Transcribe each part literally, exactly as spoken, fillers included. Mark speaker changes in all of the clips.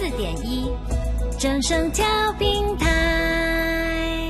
Speaker 1: 四点一，正声调频台。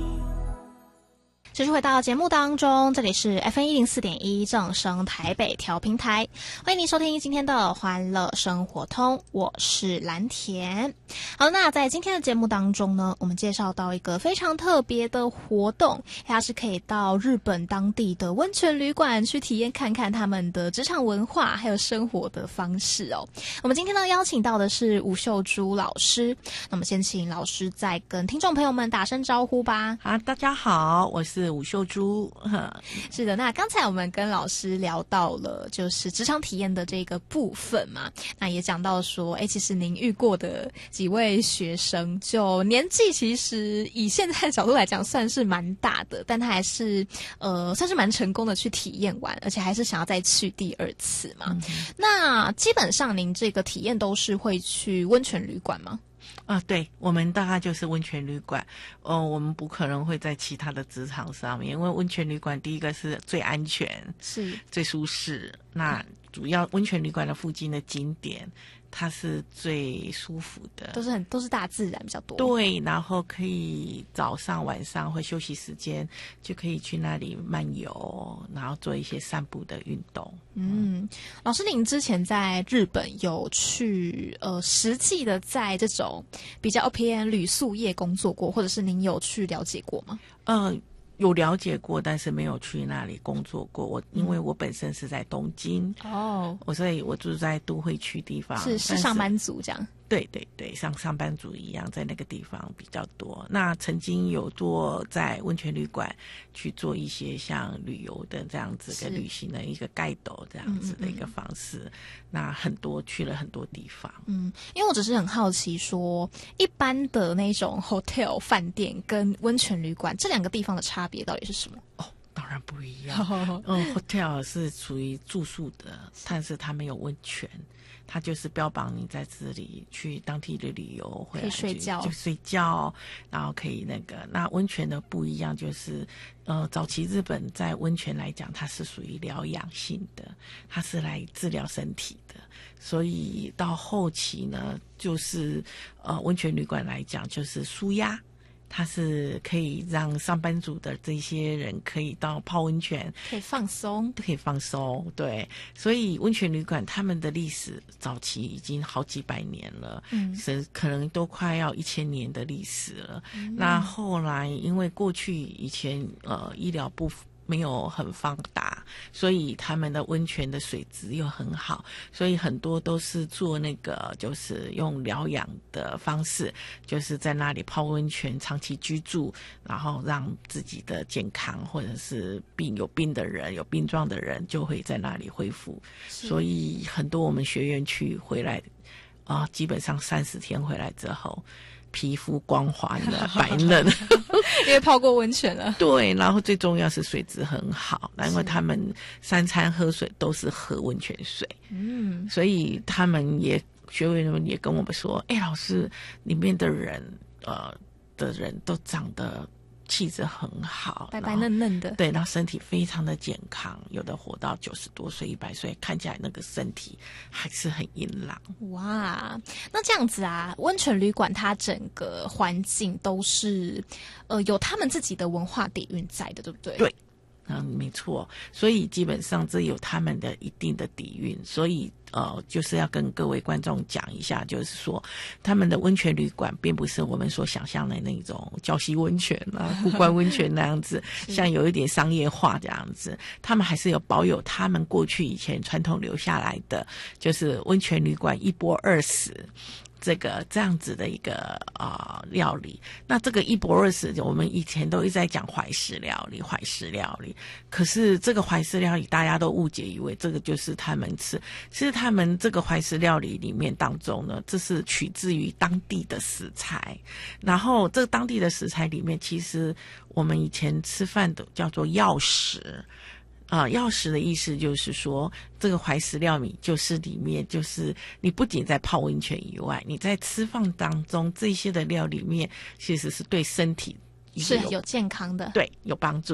Speaker 2: 持续回到节目当中，这里是 F M 一零四点一正声台北调频台，欢迎您收听今天的欢乐生活通，我是蓝田。好，那在今天的节目当中呢，我们介绍到一个非常特别的活动，它是可以到日本当地的温泉旅馆去体验看看他们的职场文化还有生活的方式哦。我们今天呢邀请到的是吴秀珠老师，那么先请老师再跟听众朋友们打声招呼吧。
Speaker 3: 好，大家好，我是吴秀珠。
Speaker 2: 是的，那刚才我们跟老师聊到了就是职场体验的这个部分嘛，那也讲到说，哎，其实您遇过的几位学生，就年纪其实以现在的角度来讲算是蛮大的，但他还是呃算是蛮成功的去体验完，而且还是想要再去第二次嘛。嗯、那基本上您这个体验都是会去温泉旅馆吗？
Speaker 3: 啊，对，我们大概就是温泉旅馆，哦，我们不可能会在其他的职场上面，因为温泉旅馆第一个是最安全，
Speaker 2: 是
Speaker 3: 最舒适，那主要温泉旅馆的附近的景点，它是最舒服的，
Speaker 2: 都是很都是大自然比较多。
Speaker 3: 对，然后可以早上晚上会休息时间就可以去那里漫游，然后做一些散步的运动。
Speaker 2: 嗯，老师，您之前在日本有去呃实际的在这种比较偏旅宿业工作过，或者是您有去了解过吗？
Speaker 3: 嗯、呃。有了解过，但是没有去那里工作过。我因为我本身是在东京哦，我所以我住在都会区地方，
Speaker 2: 是是上班族这样。
Speaker 3: 对对对，像上班族一样，在那个地方比较多。那曾经有做在温泉旅馆去做一些像旅游的这样子跟旅行的一个guide这样子的一个方式。嗯嗯嗯，那很多去了很多地方。嗯，
Speaker 2: 因为我只是很好奇说，一般的那种 hotel 饭店跟温泉旅馆这两个地方的差别到底是什么？
Speaker 3: 哦，当然不一样。嗯 ，hotel 是属于住宿的，但是它没有温泉。它就是标榜你在这里去当地的旅游，回来
Speaker 2: 可以睡觉，
Speaker 3: 就睡觉，然后可以那个。那温泉的不一样，就是呃，早期日本在温泉来讲，它是属于疗养性的，它是来治疗身体的。所以到后期呢，就是呃，温泉旅馆来讲，就是舒压。它是可以让上班族的这些人可以到泡温泉，
Speaker 2: 可以放松，
Speaker 3: 可以放松。对，所以温泉旅馆他们的历史早期已经好几百年了，嗯，是可能都快要一千年的历史了。嗯、那后来因为过去以前呃医疗不没有很发达，所以他们的温泉的水质又很好，所以很多都是做那个就是用疗养的方式，就是在那里泡温泉长期居住，然后让自己的健康或者是病有病的人有病状的人就会在那里恢复。所以很多我们学员去回来啊、呃，基本上三十天回来之后皮肤光滑的白嫩
Speaker 2: 因为泡过温泉了。
Speaker 3: 对，然后最重要是水质很好，因为他们三餐喝水都是喝温泉水，嗯，所以他们也学员们也跟我们说，哎，老师，里面的人呃的人都长得气质很好，
Speaker 2: 白白嫩嫩的，
Speaker 3: 对，然后身体非常的健康，有的活到九十多岁、一百岁，看起来那个身体还是很硬朗。
Speaker 2: 哇，那这样子啊，温泉旅馆它整个环境都是，呃，有他们自己的文化底蕴在的，对不对？
Speaker 3: 对。嗯，没错，所以基本上这有他们的一定的底蕴，所以呃，就是要跟各位观众讲一下，就是说他们的温泉旅馆并不是我们所想象的那种礁溪温泉啊、湖关温泉那样子，像有一点商业化这样子，他们还是有保有他们过去以前传统留下来的，就是温泉旅馆一钵二食。这个这样子的一个啊、呃、料理，那这个一钵二食，我们以前都一直在讲怀石料理，怀石料理。可是这个怀石料理，大家都误解以为这个就是他们吃。其实他们这个怀石料理里面当中呢，这是取自于当地的食材，然后这个当地的食材里面，其实我们以前吃饭的叫做药食。啊、呃，药食的意思就是说，这个怀石料理就是里面就是你不仅在泡温泉以外，你在吃饭当中这些的料里面，其实是对身体
Speaker 2: 是有健康的，
Speaker 3: 对，有帮助的。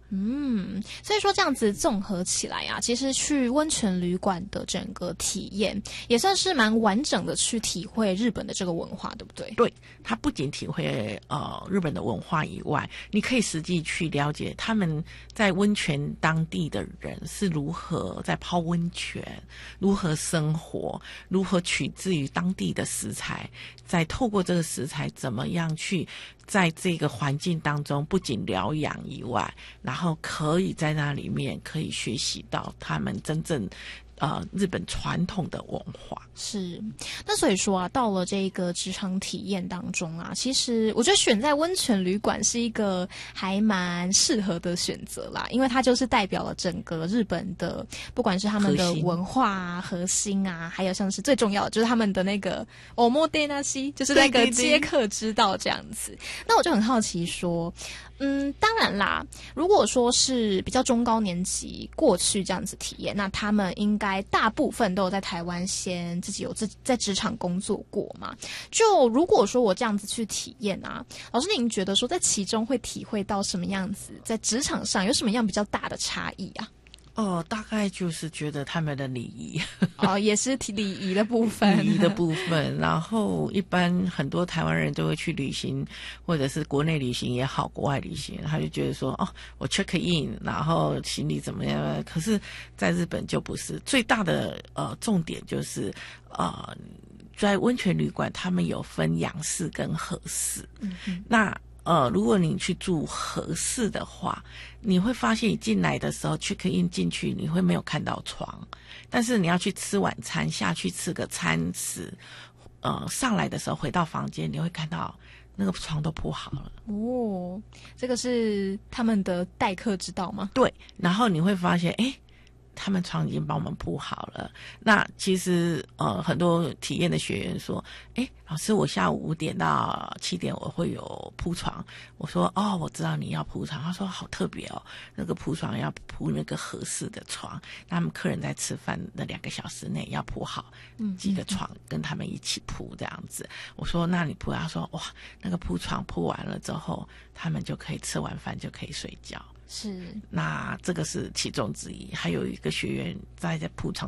Speaker 2: 嗯，所以说这样子综合起来啊，其实去温泉旅馆的整个体验也算是蛮完整的去体会日本的这个文化，对不对？
Speaker 3: 对，它不仅体会呃日本的文化以外，你可以实际去了解他们在温泉当地的人是如何在泡温泉，如何生活，如何取自于当地的食材，再透过这个食材怎么样去在这个环境当中不仅疗养以外，然后可以在那里面可以学习到他们真正呃日本传统的文化。
Speaker 2: 是，那所以说啊，到了这个职场体验当中啊，其实我觉得选在温泉旅馆是一个还蛮适合的选择啦，因为它就是代表了整个日本的，不管是他们的文化啊、核心啊，还有像是最重要的就是他们的那个おもてなし，就是那个接客之道这样子。那我就很好奇说，嗯，当然啦，如果说是比较中高年级过去这样子体验，那他们应该大部分都有在台湾先自己有自在职场工作过嘛。就如果说我这样子去体验啊，老师您觉得说在其中会体会到什么样子，在职场上有什么样比较大的差异啊？
Speaker 3: 哦，大概就是觉得他们的礼仪
Speaker 2: 哦，也是礼仪的部分，
Speaker 3: 礼仪的部分。然后一般很多台湾人都会去旅行，或者是国内旅行也好，国外旅行，他就觉得说，哦，我 check in， 然后行李怎么样？可是在日本就不是，最大的呃重点就是呃，在温泉旅馆他们有分洋式跟和式，嗯嗯，那。呃，如果你去住和式的话，你会发现你进来的时候 check in 进去，你会没有看到床，但是你要去吃晚餐，下去吃个餐食，呃，上来的时候回到房间，你会看到那个床都铺好了。
Speaker 2: 哦，这个是他们的待客之道吗？
Speaker 3: 对，然后你会发现，哎。他们床已经帮我们铺好了。那其实呃，很多体验的学员说，哎，老师，我下午五点到七点我会有铺床。我说，哦，我知道你要铺床。他说，好特别哦，那个铺床要铺那个合适的床。那他们客人在吃饭的两个小时内要铺好几个床，嗯嗯嗯跟他们一起铺这样子。我说，那你铺？他说，哇，那个铺床铺完了之后，他们就可以吃完饭就可以睡觉。
Speaker 2: 是，
Speaker 3: 那这个是其中之一，还有一个学员在在铺床